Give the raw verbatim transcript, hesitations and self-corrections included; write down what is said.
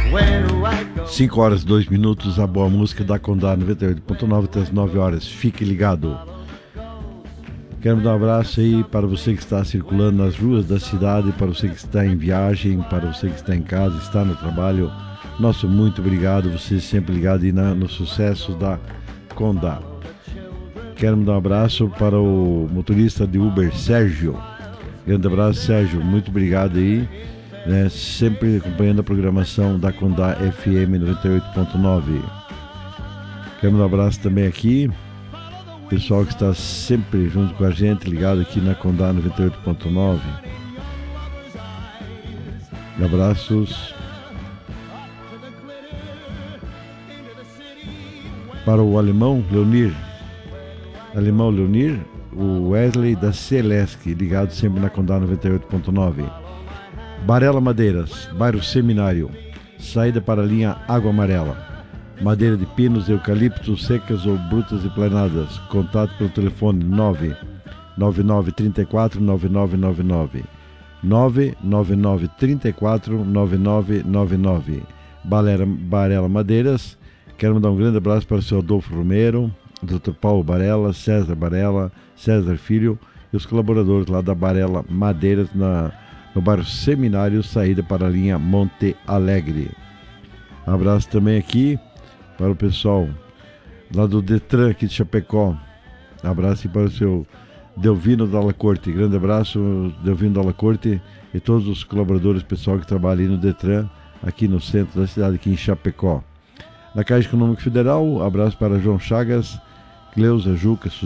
cinco horas e dois minutos, a boa música da Condá noventa e oito ponto nove até as nove horas. Fique ligado. Quero dar um abraço aí para você que está circulando nas ruas da cidade, para você que está em viagem, para você que está em casa, está no trabalho. Nosso muito obrigado, você sempre ligado aí na, no sucesso da Condá. Quero dar um abraço para o motorista de Uber, Sérgio. Grande abraço, Sérgio, muito obrigado aí, né, sempre acompanhando a programação da Condá F M noventa e oito ponto nove. Quero dar um abraço também aqui, pessoal que está sempre junto com a gente, ligado aqui na Condá noventa e oito ponto nove. Abraços para o alemão Leonir, alemão Leonir, o Wesley da Celesc, ligado sempre na Condá noventa e oito ponto nove. Barela Madeiras, bairro Seminário, saída para a linha Água Amarela. Madeira de pinos, eucaliptos, secas ou brutas e planadas. Contato pelo telefone nove nove nove três quatro nove nove nove nove. nove nove nove três quatro nove nove nove nove. Barela, Barela Madeiras. Quero mandar um grande abraço para o seu Adolfo Romero, doutor Paulo Barela, César Barela, César Filho e os colaboradores lá da Barela Madeiras na, no bairro Seminário, saída para a linha Monte Alegre. Um abraço também aqui para o pessoal lá do Detran aqui de Chapecó. Um abraço para o seu Delvino Dalla Corte. Grande abraço, Delvino Dalla Corte, e todos os colaboradores, pessoal que trabalha aí no Detran, aqui no centro da cidade, aqui em Chapecó. Na Caixa Econômica Federal, um abraço para João Chagas, Cleusa, Juca,